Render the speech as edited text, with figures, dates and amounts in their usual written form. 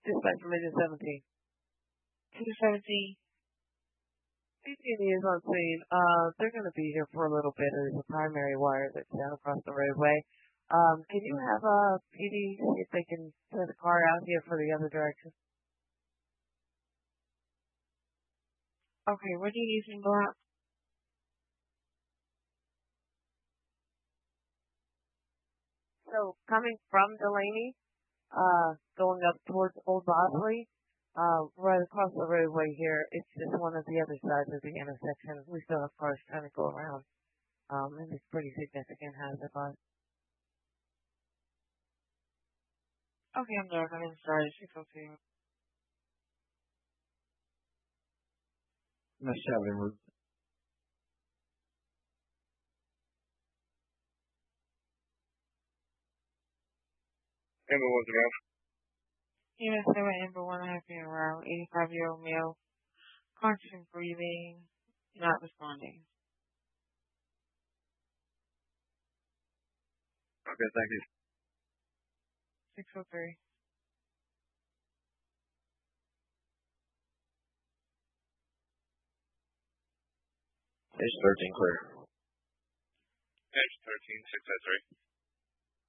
Dispatch from Engine 17. 217. PG&E is on scene. They're going to be here for a little bit. There's a primary wire that's down across the roadway. Can you have PD see if they can send a car out here for the other direction? Okay, where do you need me to go out? So coming from Delaney, going up towards Old Bosley, right across the roadway here, it's just one of the other sides of the intersection. We still have cars trying to go around. And it's pretty significant hazard on. Okay, I'm there. I'm sorry. 602. Miss Shelby, Amber was around. Unit 7, Amber 1, being around 85-year-old male, conscious and breathing, not responding. Okay, thank you. 603. Page 13 clear. Page 13, 603.